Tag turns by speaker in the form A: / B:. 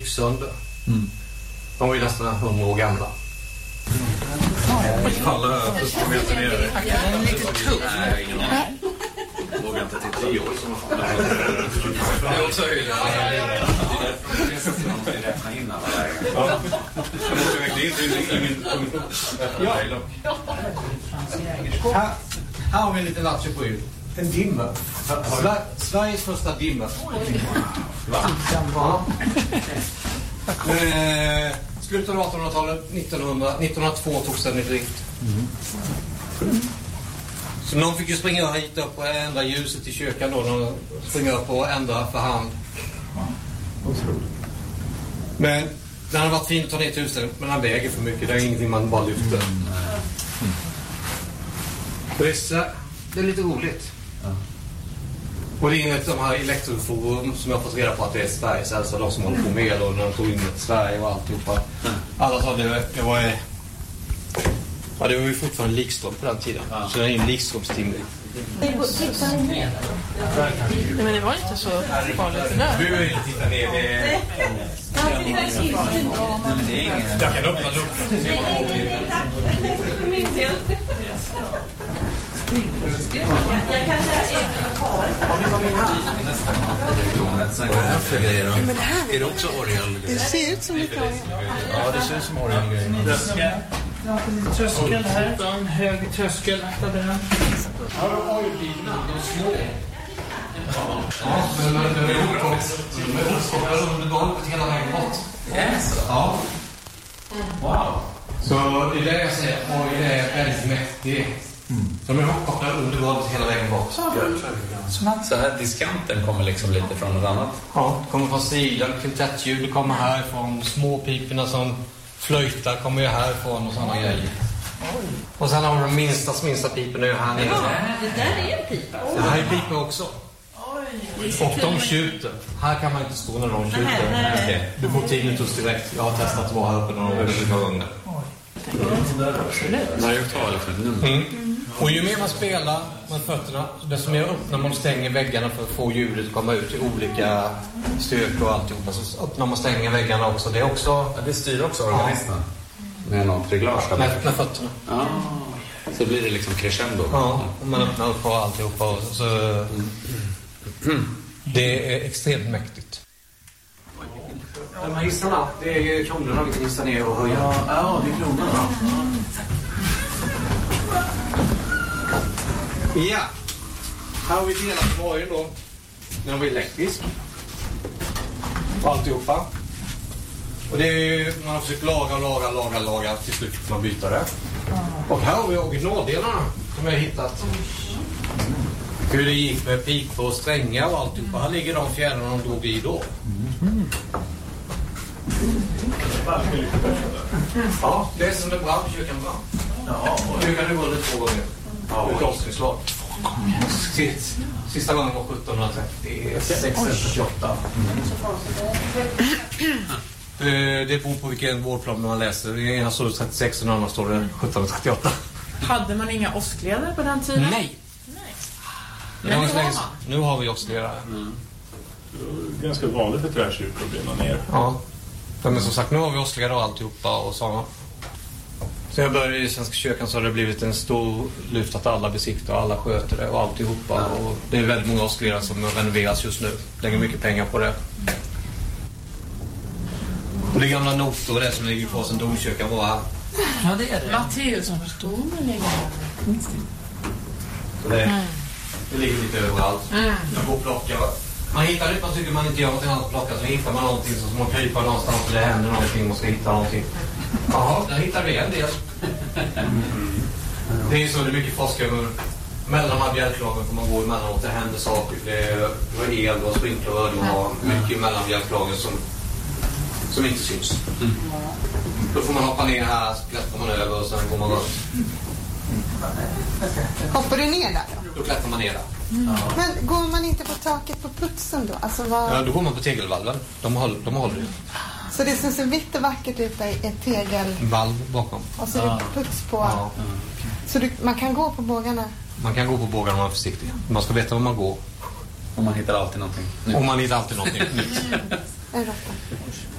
A: gick sönder. De var ju nästan 100 år gamla.
B: Alla 40 meter ner.
C: Den är lite tung.
B: Jag vågar inte titta. 10 år som fan.
A: Det är också höjden.
B: Jag måste verkligen inte ingen punkt.
A: Här har vi en liten lattjo på er. En dimmer. Sveriges första dimmer. Ja. Slutet av 1800-talet, 1902 togs den i drift. Så någon fick ju springa hit upp och ändra ljuset i kyrkan då. Någon springa upp och ändra för hand. Men den har varit fin att ta ner till huset, men den väger för mycket. Det är ingenting man bara lyfter. Det är lite roligt. Och det är inget av de här elektroforum som jag har fått reda på att det är Sveriges äldsta, de som håller på med och när de tog in ett Sverige och alltihopa. Alla sa det var ju fortfarande likström på den tiden. Så det är en likströmstimme.
C: Men det var inte så farligt där.
A: Du vill titta ner. Jag kan öppna luckan.
B: Är det också orgel?
C: Det ser ut som lite orgel.
B: Ja, det ser ut som orgel.
D: Tröskel här, en hög tröskel.
A: Ja, oljbilarna, de små. Ja, men de är uppkopplade under golvet hela vägen bort. Ja. Wow. Så det är det jag säger, oj, det är väldigt mäktigt. Så de är uppkopplade under golvet hela vägen bort.
E: Så här diskanten kommer liksom lite från något annat?
A: Ja, det kommer från sidan, kvintettljud kommer härifrån, småpiporna som flöjtar kommer ju härifrån och sådana grejer. Och sen har vi de minsta piporna här nere.
C: Ja, det där är en pipa.
A: Det här är pipor också. Och de tjuter. Här kan man inte stå när de tjuter. Du får tinnitus direkt. Jag har testat att vara här uppe några gånger.
E: Nej, jag tar liksom.
A: Och ju mer man spelar med fötterna, desto mer öppnar man och stänger väggarna för att få ljudet att komma ut i olika styrkor och alltihopa. Så öppnar man och stänger väggarna också. Det är också...
E: Ja, det styr också organisten. Med något reglage.
A: Med fötterna.
E: Ja. Så blir det liksom crescendo.
A: Ja, och man öppnar upp och alltihopa. Och så... Det är extremt mäktigt. De här hissarna, det är ju kronorna vi kan hissa ner och höja.
B: Ja, det är kronorna.
A: Ja, här har vi delat varje då. Den har vi elektrisk. Och alltihopa. Och det är ju, man har försökt laga. Till slut får man byta det. Och här har vi originaldelarna som jag har hittat. Hur det gick med pipor och strängar och alltihopa. Här ligger de fjärrarna de drog i då. Ja, det är som det brann, kyrkan brann. Ja, och nu kan det gå lite 2 gånger. Ja, och klosterslag. Sista gången var 1736 eller 48. Det beror på vilken vårdplan man läser. I ena står det 36 och i andra står det 1738.
C: Hade man inga åskledare på den tiden?
A: Nej. Nu har vi åskledare.
B: Ganska vanligt för tvärkyrkor att brinna ner.
A: Ja. Men som sagt, nu har vi åskledare och alltihopa och sådana. Så jag började i Svenska kyrkan så har det blivit en stor lyft att alla besiktar och alla sköter det och alltihopa. Och det är väldigt många åskledare som renoveras just nu. Lägger mycket pengar på det. Och det gamla notor det som ligger på oss en domkyrkan var här.
C: Ja, det är det. Matteus som förstår man ligger här.
A: Så det ligger lite överallt. Jag går och plockar. Man hittar det, man tycker man inte gör någonting annat att plocka, så hittar man någonting så man kryper någonstans och det händer någonting, man ska hitta någonting. Jaha, där hittar vi en del. Det är så, det är mycket forskare mellan de här bjälklagen får man gå emellanåt, det händer saker. Det var el och sprinkler och har mycket mellan bjälklagen som inte syns. Då får man hoppa ner här, så klättrar man över och sen går man runt.
F: Hoppar du ner där då?
A: Då klättrar man ner där.
F: Men går man inte på taket på putsen då? Alltså
A: Ja, då går man på tegelvalven. De håller ju.
F: Så det som ser vitt och vackert ut är ett tegelvalv
A: bakom.
F: Och så är det puts på.
A: Ja.
F: Så man kan gå på bågarna?
A: Man kan gå på bågarna om man är försiktig. Man ska veta var man går.
E: Och man hittar alltid någonting nytt.
A: Och man hittar alltid någonting nytt.
F: En råtta.